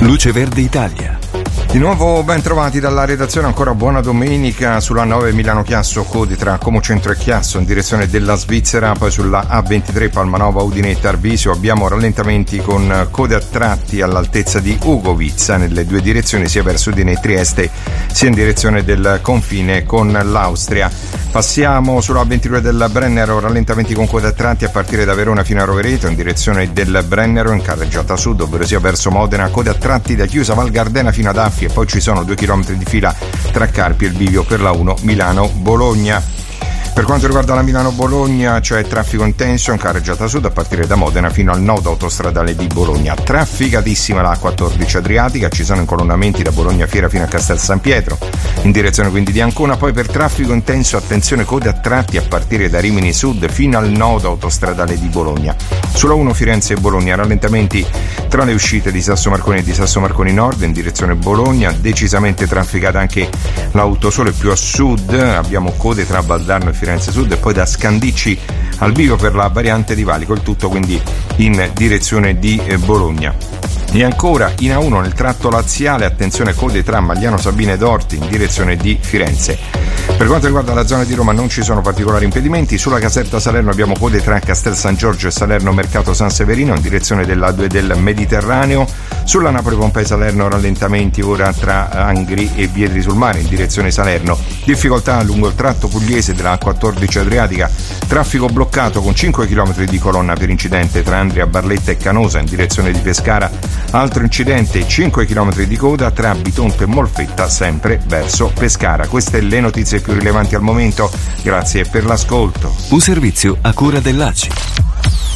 Luce Verde Italia. Di nuovo ben trovati dalla redazione, ancora buona domenica. Sulla 9 Milano-Chiasso, code tra Como Centro e Chiasso in direzione della Svizzera, poi sulla A23 Palmanova, Udine e Tarvisio abbiamo rallentamenti con code a tratti all'altezza di Ugovizza nelle due direzioni, sia verso Udine e Trieste sia in direzione del confine con l'Austria. Passiamo sulla A22 del Brennero, rallentamenti con code a tratti a partire da Verona fino a Rovereto in direzione del Brennero in carreggiata sud, ovvero sia verso Modena, code a tratti da Chiusa Val Gardena fino ad Affi, e poi ci sono 2 chilometri di fila tra Carpi e il bivio per la 1 Milano-Bologna. Per quanto riguarda la Milano-Bologna c'è traffico intenso in carreggiata sud a partire da Modena fino al nodo autostradale di Bologna. Trafficatissima la A14 Adriatica, ci sono incolonnamenti da Bologna Fiera fino a Castel San Pietro in direzione quindi di Ancona. Poi per traffico intenso attenzione, code a tratti a partire da Rimini Sud fino al nodo autostradale di Bologna. Sulla 1 Firenze e Bologna rallentamenti tra le uscite di Sasso Marconi e di Sasso Marconi Nord in direzione Bologna, decisamente trafficata anche l'Autosole più a sud, abbiamo code tra Valdarno e Firenze Sud e poi da Scandicci al bivio per la variante di Valico, il tutto quindi in direzione di Bologna. E ancora in A1 nel tratto laziale, attenzione, code tra Magliano Sabine ed Orti in direzione di Firenze. Per quanto riguarda la zona di Roma non ci sono particolari impedimenti. Sulla Caserta Salerno abbiamo code tra Castel San Giorgio e Salerno Mercato San Severino in direzione della 2 del Mediterraneo. Sulla Napoli Pompei Salerno rallentamenti ora tra Angri e Vietri sul Mare in direzione Salerno. Difficoltà lungo il tratto pugliese della A14 Adriatica, traffico bloccato con 5 km di colonna per incidente tra Andria, Barletta e Canosa in direzione di Pescara. Altro incidente, 5 km di coda tra Bitonto e Molfetta sempre verso Pescara. Queste le notizie più rilevanti al momento, grazie per l'ascolto. Un servizio a cura dell'ACI.